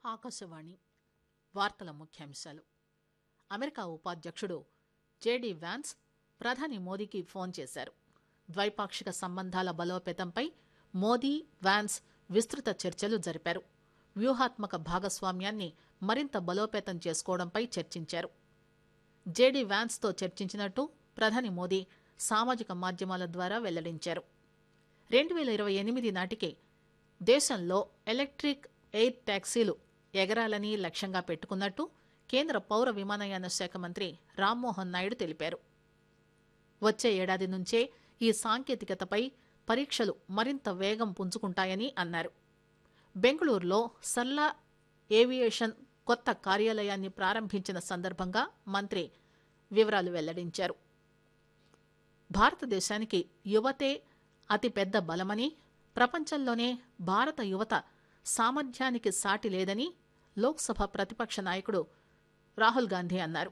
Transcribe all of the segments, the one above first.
ఆకాశవాణి వార్తల ముఖ్యాంశాలు. అమెరికా ఉపాధ్యక్షుడు జేడీ వ్యాన్స్ ప్రధాని మోదీకి ఫోన్ చేశారు. ద్వైపాక్షిక సంబంధాల బలోపేతంపై మోదీ, వ్యాన్స్ విస్తృత చర్చలు జరిపారు. వ్యూహాత్మక భాగస్వామ్యాన్ని మరింత బలోపేతం చేసుకోవడంపై చర్చించారు. జేడీ వ్యాన్స్తో చర్చించినట్టు ప్రధాని మోదీ సామాజిక మాధ్యమాల ద్వారా వెల్లడించారు. 2028 నాటికి దేశంలో ఎలక్ట్రిక్ ఎయిర్ టాక్సీలు ఎగరాలని లక్ష్యంగా పెట్టుకున్నట్టు కేంద్ర పౌర విమానయాన శాఖ మంత్రి రామ్మోహన్ నాయుడు తెలిపారు. వచ్చే ఏడాది నుంచే ఈ సాంకేతికతపై పరీక్షలు మరింత వేగం పుంజుకుంటాయని అన్నారు. బెంగళూరులో సర్లా ఏవియేషన్ కొత్త కార్యాలయాన్ని ప్రారంభించిన సందర్భంగా మంత్రి వివరాలు వెల్లడించారు. భారతదేశానికి యువతే అతిపెద్ద బలమని, ప్రపంచంలోనే భారత యువత సామర్థ్యానికి సాటి లేదని లోక్సభ ప్రతిపక్ష నాయకుడు రాహుల్ గాంధీ అన్నారు.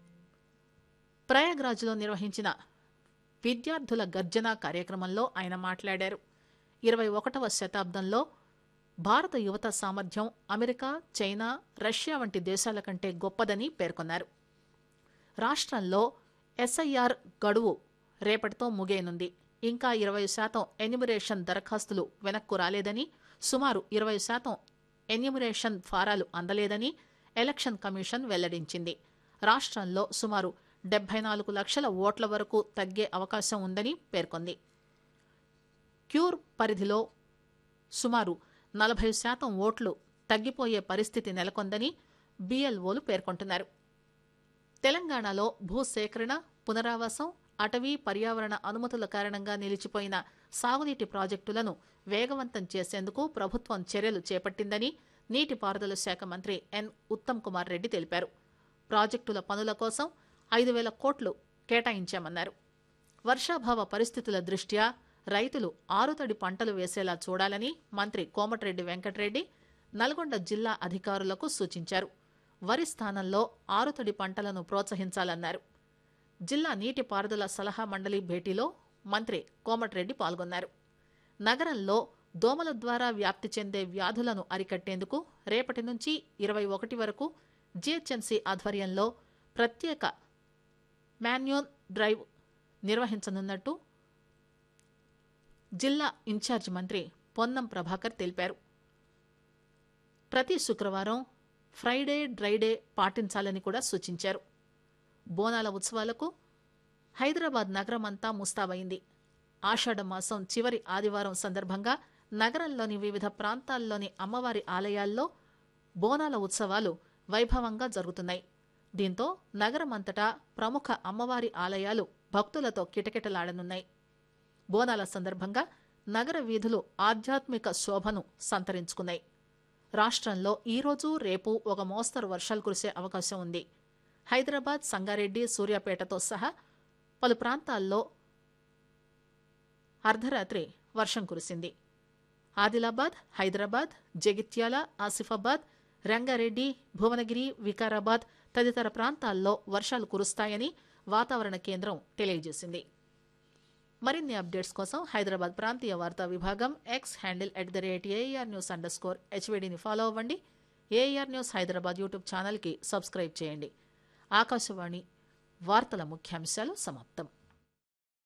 ప్రయాగ్రాజ్లో నిర్వహించిన విద్యార్థుల గర్జన కార్యక్రమంలో ఆయన మాట్లాడారు. 21వ శతాబ్దంలో భారత యువత సామర్థ్యం అమెరికా, చైనా, రష్యా వంటి దేశాల కంటే గొప్పదని పేర్కొన్నారు. రాష్ట్రంలో ఎస్ఐఆర్ గడువు రేపటితో ముగియనుంది. ఇంకా 20% ఎన్యూమరేషన్ దరఖాస్తులు వెనక్కు రాలేదని, సుమారు 20% ఎన్యూమరేషన్ ఫారాలు అందలేదని ఎలక్షన్ కమిషన్ వెల్లడించింది. రాష్ట్రంలో సుమారు 74 లక్షల ఓట్ల వరకు తగ్గే అవకాశం ఉందని పేర్కొంది. క్యూర్ పరిధిలో సుమారు 40% ఓట్లు తగ్గిపోయే పరిస్థితి నెలకొందని బీఎల్ఓలు పేర్కొంటున్నారు. తెలంగాణలో భూసేకరణ, పునరావాసం, అటవీ, పర్యావరణ అనుమతుల కారణంగా నిలిచిపోయిన సాగునీటి ప్రాజెక్టులను వేగవంతం చేసేందుకు ప్రభుత్వం చర్యలు చేపట్టిందని నీటిపారుదల శాఖ మంత్రి ఎన్ ఉత్తమ్ కుమార్ రెడ్డి తెలిపారు. ప్రాజెక్టుల పనుల కోసం 5,000 కోట్లు కేటాయించామన్నారు. వర్షాభావ పరిస్థితుల దృష్ట్యా రైతులు ఆరుతడి పంటలు వేసేలా చూడాలని మంత్రి కోమటిరెడ్డి వెంకటరెడ్డి నల్గొండ జిల్లా అధికారులకు సూచించారు. వరి స్థానంలో ఆరుతడి పంటలను ప్రోత్సహించాలన్నారు. జిల్లా నీటిపారుదల సలహా మండలి భేటీలో మంత్రి కోమటిరెడ్డి పాల్గొన్నారు. నగరంలో దోమల ద్వారా వ్యాప్తి చెందే వ్యాధులను అరికట్టేందుకు రేపటి నుంచి 21 వరకు జీహెచ్ఎంసీ ఆధ్వర్యంలో ప్రత్యేక మాన్యూన్ డ్రైవ్ నిర్వహించనున్నట్టు జిల్లా ఇన్ఛార్జ్ మంత్రి పొన్నం ప్రభాకర్ తెలిపారు. ప్రతి శుక్రవారం ఫ్రైడే డ్రైడే పాటించాలని కూడా సూచించారు. బోనాల ఉత్సవాలకు హైదరాబాద్ నగరమంతా ముస్తాబైంది. ఆషాఢమాసం చివరి ఆదివారం సందర్భంగా నగరంలోని వివిధ ప్రాంతాల్లోని అమ్మవారి ఆలయాల్లో బోనాల ఉత్సవాలు వైభవంగా జరుగుతున్నాయి. దీంతో నగరమంతటా ప్రముఖ అమ్మవారి ఆలయాలు భక్తులతో కిటకిటలాడనున్నాయి. బోనాల సందర్భంగా నగర వీధులు ఆధ్యాత్మిక శోభను సంతరించుకున్నాయి. రాష్ట్రంలో ఈరోజు, రేపు ఒక మోస్తరు వర్షాలు కురిసే అవకాశం ఉంది. హైదరాబాద్, సంగారెడ్డి, సూర్యాపేటతో సహా పలు ప్రాంతాల్లో అర్ధరాత్రి వర్షం కురిసింది. ఆదిలాబాద్, హైదరాబాద్, జగిత్యాల, ఆసిఫాబాద్, రంగారెడ్డి, భువనగిరి, వికారాబాద్ తదితర ప్రాంతాల్లో వర్షాలు కురుస్తాయని వాతావరణ కేంద్రం తెలియజేసింది. మరిన్ని అప్డేట్స్ కోసం హైదరాబాద్ ప్రాంతీయ వార్తా విభాగం ఎక్స్ హ్యాండిల్ @AAR_HVDని ఫాలో అవ్వండి. AAR న్యూస్ హైదరాబాద్ యూట్యూబ్ ఛానల్కి సబ్స్క్రైబ్ చేయండి. ఆకాశవాణి వార్తల ముఖ్యాంశాలు సమాప్తం.